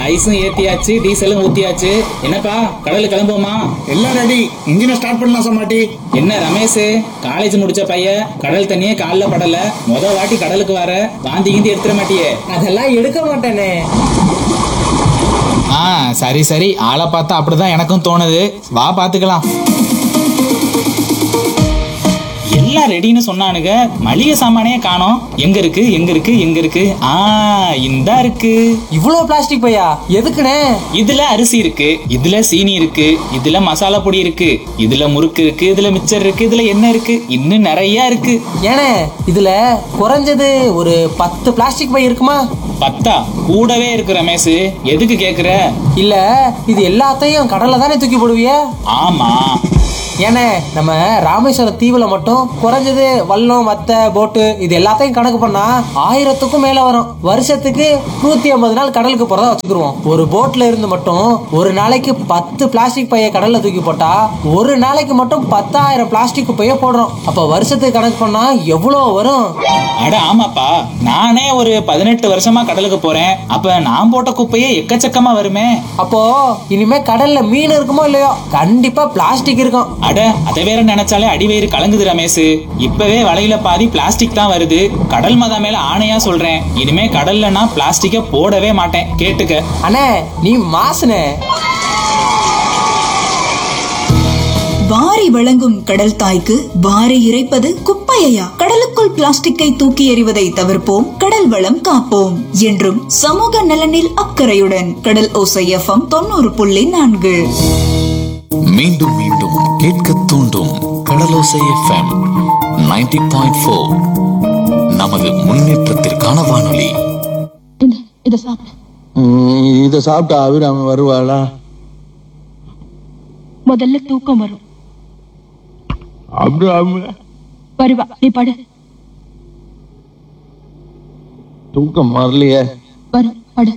ஐஸும் ஏத்தியாச்சு, டீசலும் ஊத்தியாச்சு. என்னப்பா கடலுக்கு கிளம்புவோமா? எல்லாம் ரெடி. இன்ஜினை ஸ்டார்ட் பண்ணலாம் சமாட்டி. என்ன ரமேஷ், காலேஜ் முடிச்ச பையன், கடல் தண்ணியே கால்ல படல, வாட்டி கடலுக்கு வர வாந்தி கீந்தி எடுத்துட மாட்டியே? அதெல்லாம் எடுக்க மாட்டேனே. சரி சரி, ஆளை பார்த்தா அப்படிதான் எனக்கும் தோணுது. வா பாத்துக்கலாம். எல்லாம் ரெடின்னு சொன்னானுங்க, மளிகை சாமானே காணோம். எங்க இருக்கு எங்க இருக்கு எங்க இருக்கு? இந்தா இருக்கு. இவ்வளவு பிளாஸ்டிக் பையா எதுக்குனே? இதுல அரிசி இருக்கு, இதுல சீனி இருக்கு, இதுல மசாலா பொடி இருக்கு, இதுல முறுக்கு இருக்கு, இதுல மிச்சர் இருக்கு, இதுல என்ன இருக்கு, இன்னும் நிறைய இருக்கு. ஏனே இதுல குறைஞ்சது ஒரு 10 பிளாஸ்டிக் பை இருக்குமா? 10 கூடவே இருக்கு ரமேஷ். எதுக்கு கேக்குற? இல்ல இது எல்லாத்தையும் கடல்ல தானே தூக்கி போடுவிய? ஆமா. ஏனே நம்ம ராமேஸ்வரம் தீவுல மட்டும் குறைஞ்சது வல்லம் வத்தை போட்டு இது எல்லாத்தையும் கணக்கு பண்ணா 1000க்கும் மேல வரும். வருஷத்துக்கு 150 நாள் கடலுக்கு போறதா வச்சுக்கிருவோம். ஒரு போட்ல இருந்து மட்டும் ஒரு நாளைக்கு 10 பிளாஸ்டிக் பைய கடல்ல தூக்கி போட்டா ஒரு நாளைக்கு மட்டும் 10,000 பிளாஸ்டிக் பைய போடுறோம். அப்ப வருஷத்துக்கு கணக்கு பண்ணா எவ்வளவு வரும்? அட ஆமாப்பா, நானே ஒரு 18 வருஷமா கடலுக்கு போறேன். அப்ப நான் போட்ட குப்பையே எக்கச்சக்கமா வருமே. அப்போ இனிமே கடல்ல மீன் இருக்குமோ இல்லையோ, கண்டிப்பா பிளாஸ்டிக் இருக்கும். அட அதை வேற நினைச்சாலே அடிவயிறு கலங்குது ரமேஷ். இப்பவே வலையில பாதி பிளாஸ்டிக் தான் வருது. கடல் மதா மேல ஆணையா சொல்றேன், இனிமே கடல்ல நான் பிளாஸ்டிக்க போடவே மாட்டேன். கேட்டுக்க. அண்ணே நீ மாசுனே. வாரி வழங்கும் கடல் தாய்க்கு வாரி இறைப்பது குப்பையா? கடலுக்குள் பிளாஸ்டிக்கை தூக்கி எறிவதை தவிர்ப்போம், கடல் வளம் காப்போம். என்றும் சமூக நலனில் அக்கறையுடன் கடல் ஓசை FM 90.4. மீண்டும் மீண்டும் கேட்க தூண்டும் கடலோசை FM 90.4. நமது முன்னேற்றத்திற்கான வானொலி. இத சாப்பிட்டா அபிராமி வருவாளா? முதல்ல தூக்கம் வரும். அபிராமி வருவா, நீ படு. தூக்கம் வரலையே. வரும், படு.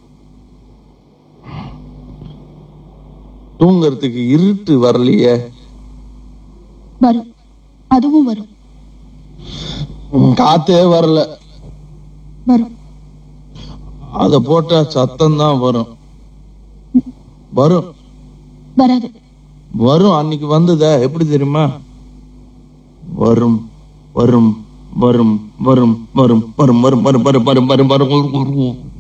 தூங்கறதுக்கு இருட்டு வரலையே. வரும், அதுவும் வரும். காத்தே வரல. வரும். அத போட்டா சத்தம் தான் வரும். வரும் வராது. வரும். அன்னைக்கு வந்ததா எப்படி தெரியுமா? வரும் வரும் வரும் வரும் வரும் வரும் வரும் வரும் வரும் வரும் வரும் வரும்